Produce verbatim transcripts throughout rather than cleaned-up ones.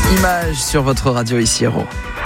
Image sur votre radio ici Héros.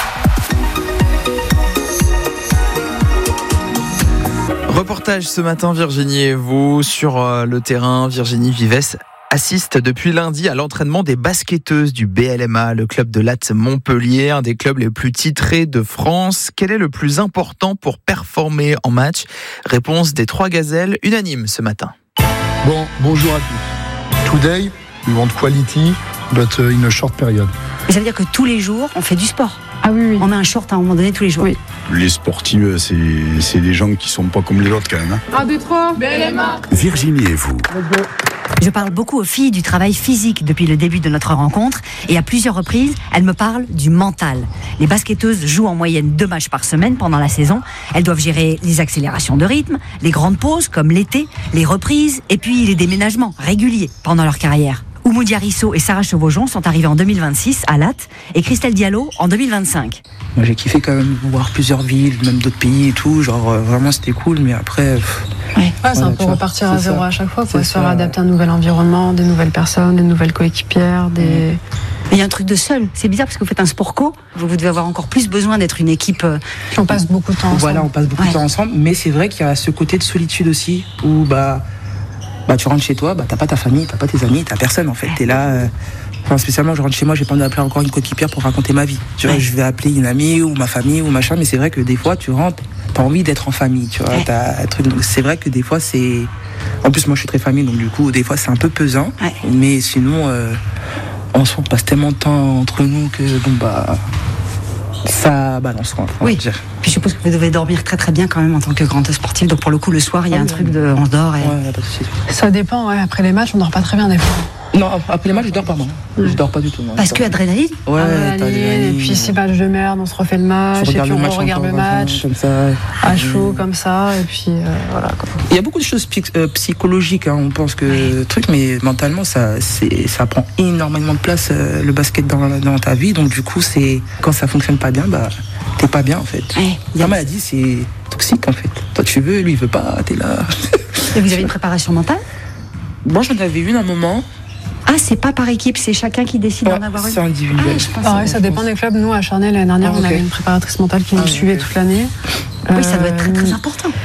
Reportage ce matin, Virginie et vous, sur le terrain. Virginie Vives assiste depuis lundi à l'entraînement des basketteuses du B L M A, le club de Latte Montpellier, un des clubs les plus titrés de France. Quel est le plus important pour performer en match ? Réponse des trois gazelles, unanime ce matin. Bon, bonjour à tous. Today, we want quality, but in a short period. Ça veut dire que tous les jours, on fait du sport. Ah oui, oui. On met un short à un moment donné tous les jours. Oui. Les sportifs, c'est, c'est des gens qui sont pas comme les autres quand même. Hein. un, deux, trois, B L M A. Virginie et vous. Je parle beaucoup aux filles du travail physique depuis le début de notre rencontre et à plusieurs reprises, elles me parlent du mental. Les basketteuses jouent en moyenne deux matchs par semaine pendant la saison. Elles doivent gérer les accélérations de rythme, les grandes pauses comme l'été, les reprises et puis les déménagements réguliers pendant leur carrière. Oumoudi Arisso et Sarah Chevaujon sont arrivés en deux mille vingt-six à Latte et Christelle Diallo en deux mille vingt-cinq. Moi j'ai kiffé quand même voir plusieurs villes, même d'autres pays et tout, genre euh, vraiment c'était cool, mais après... Pff, ouais, ouais c'est voilà, un peu repartir à zéro ça. à chaque fois, quoi, C'est se faire ça. adapter à un nouvel environnement, des nouvelles personnes, des nouvelles coéquipières, des... Mais il y a un truc de seul, c'est bizarre parce que vous faites un sport co, vous, vous devez avoir encore plus besoin d'être une équipe... euh, Puis on passe beaucoup de temps ensemble. Voilà, on passe beaucoup Ouais. de temps ensemble, mais c'est vrai qu'il y a ce côté de solitude aussi, où bah... Bah, tu rentres chez toi, bah, t'as pas ta famille, t'as pas tes amis, t'as personne en fait. T'es là. Euh... Enfin, spécialement, je rentre chez moi, j'ai pas envie d'appeler encore une coéquipière pour raconter ma vie. Tu vois, Ouais. je vais appeler une amie ou ma famille ou machin, mais c'est vrai que des fois, tu rentres, t'as envie d'être en famille, tu vois. Ouais. T'as un truc... C'est vrai que des fois, c'est. En plus, moi, je suis très famille, donc du coup, des fois, c'est un peu pesant. Ouais. Mais sinon, euh... en soi, on passe tellement de temps entre nous que, bon, bah. Ça balance, quoi. on va Oui. dire. Puis je suppose que vous devez dormir très très bien quand même en tant que grande sportive. Donc pour le coup, le soir, il y a Ah un oui, truc oui. de... On dort et... Ouais, y a pas de souci. Ça dépend, ouais. Après les matchs, on dort pas très bien des fois. Non, après les matchs, je dors pas, moi. Je dors pas du tout. moi. Parce Je que dors- adrénaline Ouais, Adrénaline, t'as et puis si match de merde, on se refait le match, et puis on regarde le match comme ça. à chaud comme ça, et puis euh, voilà quoi. Il y a beaucoup de choses psy- euh, psychologiques, hein, on pense que truc, mais mentalement ça, c'est, ça prend énormément de place euh, le basket dans, dans ta vie, donc du coup c'est quand ça fonctionne pas bien, bah t'es pas bien en fait. Ouais, il y a- La maladie c'est toxique en fait. Toi tu veux, lui il veut pas, t'es là. Et vous avez une préparation mentale ? Moi j'en avais une à un moment. Ah, c'est pas par équipe, c'est chacun qui décide Ouais, d'en avoir une. c'est individuel. Ah, je pense Pareil, que- ça dépend des clubs. Nous à Charnay l'année dernière, Ah, on ok. avait une préparatrice mentale qui nous Ah, suivait ok. toute l'année. Oui, ça doit être très très Euh, important.